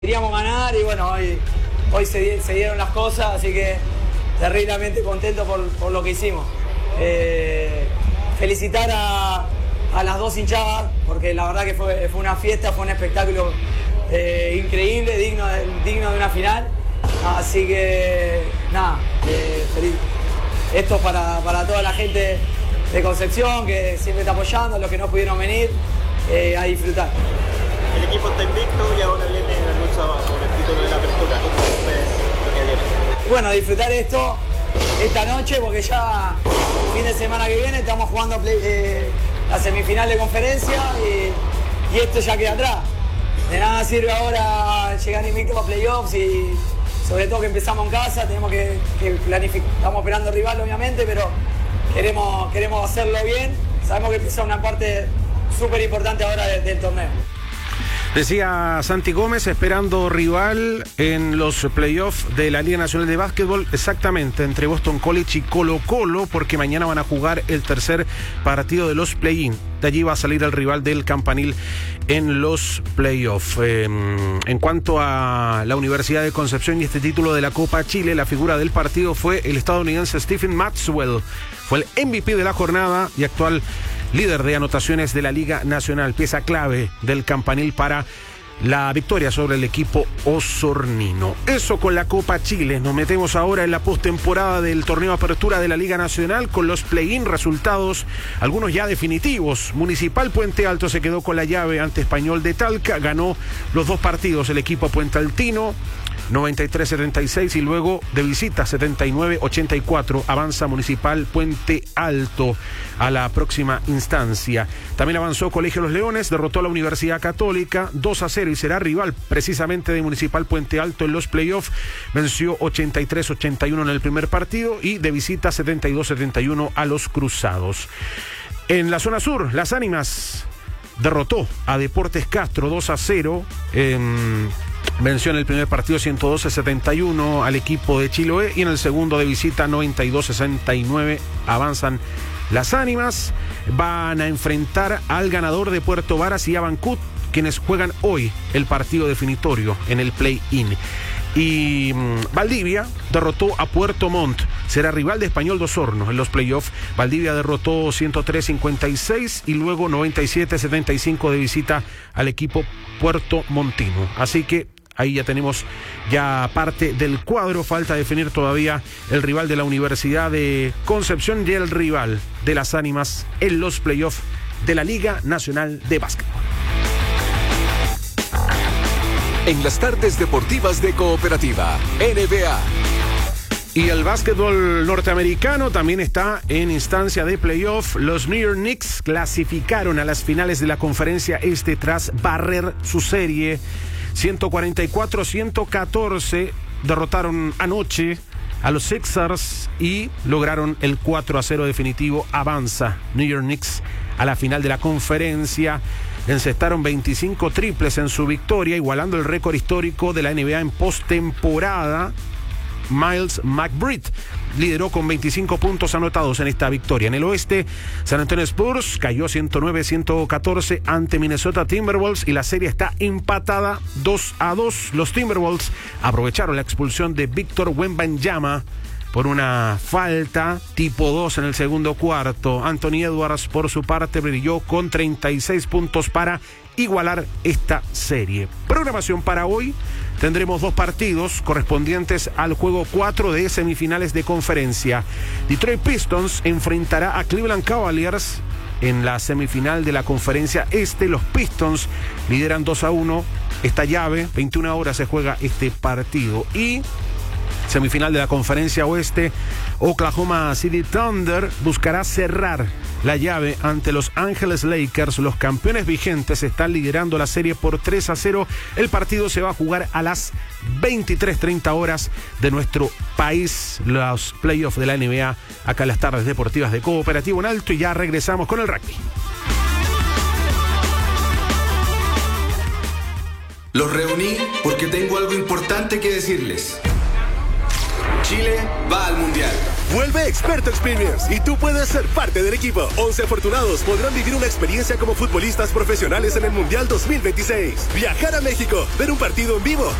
Queríamos ganar y bueno, hoy se dieron las cosas, así que terriblemente contento por lo que hicimos. Felicitar a las dos hinchadas, porque la verdad que fue una fiesta, fue un espectáculo increíble, digno de una final. Así que nada, feliz. Esto para toda la gente de Concepción, que siempre está apoyando, los que no pudieron venir, a disfrutar. El equipo está invicto y ahora viene la lucha por el título de la apertura. ¿Cómo ves lo que viene? Bueno, disfrutar esto esta noche, porque ya fin de semana que viene estamos jugando la semifinal de conferencia y esto ya queda atrás. De nada sirve ahora llegar invicto a playoffs y sobre todo que empezamos en casa, tenemos que planificar, estamos esperando el rival obviamente, pero queremos hacerlo bien. Sabemos que empieza una parte súper importante ahora del torneo. Decía Santi Gómez, esperando rival en los playoffs de la Liga Nacional de Básquetbol, exactamente, entre Boston College y Colo-Colo, porque mañana van a jugar el tercer partido de los play-in. De allí va a salir el rival del Campanil en los playoffs. En cuanto a la Universidad de Concepción y este título de la Copa Chile, la figura del partido fue el estadounidense Stephen Maxwell. Fue el MVP de la jornada y actual líder de anotaciones de la Liga Nacional, pieza clave del Campanil para la victoria sobre el equipo osornino. Eso con la Copa Chile. Nos metemos ahora en la postemporada del torneo Apertura de la Liga Nacional con los play-in, resultados, algunos ya definitivos. Municipal Puente Alto se quedó con la llave ante Español de Talca, ganó los dos partidos el equipo puentealtino, 93-76, y luego de visita 79-84 avanza Municipal Puente Alto a la próxima instancia. También avanzó Colegio Los Leones, derrotó a la Universidad Católica 2-0 y será rival precisamente de Municipal Puente Alto en los playoffs. Venció 83-81 en el primer partido y de visita 72-71 a los Cruzados. En la zona sur, Las Ánimas derrotó a Deportes Castro 2-0. Venció en el primer partido 112-71 al equipo de Chiloé y en el segundo de visita 92-69 avanzan Las Ánimas. Van a enfrentar al ganador de Puerto Varas y Abancut, quienes juegan hoy el partido definitorio en el play-in. Y Valdivia derrotó a Puerto Montt, será rival de Español de Osorno en los playoffs. Valdivia derrotó 103-56 y luego 97-75 de visita al equipo Puerto Montino. Así que ahí ya tenemos parte del cuadro. Falta definir todavía el rival de la Universidad de Concepción y el rival de Las Ánimas en los playoffs de la Liga Nacional de Básquetbol. En las tardes deportivas de Cooperativa, NBA. Y el básquetbol norteamericano también está en instancia de playoff. Los New York Knicks clasificaron a las finales de la conferencia este tras barrer su serie 144-114. Derrotaron anoche a los Sixers y lograron el 4-0 definitivo. Avanza New York Knicks a la final de la conferencia. Encestaron 25 triples en su victoria, igualando el récord histórico de la NBA en postemporada. Miles McBride lideró con 25 puntos anotados en esta victoria. En el oeste, San Antonio Spurs cayó 109-114 ante Minnesota Timberwolves y la serie está empatada 2-2. Los Timberwolves aprovecharon la expulsión de Víctor Wembanyama por una falta tipo 2 en el segundo cuarto. Anthony Edwards, por su parte, brilló con 36 puntos para igualar esta serie. Programación para hoy: tendremos dos partidos correspondientes al juego 4 de semifinales de conferencia. Detroit Pistons enfrentará a Cleveland Cavaliers en la semifinal de la conferencia este. Los Pistons lideran 2-1 esta llave. 21 horas se juega este partido. Y semifinal de la conferencia oeste, Oklahoma City Thunder buscará cerrar la llave ante Los Ángeles Lakers. Los campeones vigentes están liderando la serie por 3-0. El partido se va a jugar a las 23:30 horas de nuestro país. Los playoffs de la NBA acá en las tardes deportivas de Cooperativo en Alto, y ya regresamos con el rugby. Los reuní porque tengo algo importante que decirles. Chile va al Mundial. Vuelve Experto Experience y tú puedes ser parte del equipo. 11 afortunados podrán vivir una experiencia como futbolistas profesionales en el Mundial 2026. Viajar a México, ver un partido en vivo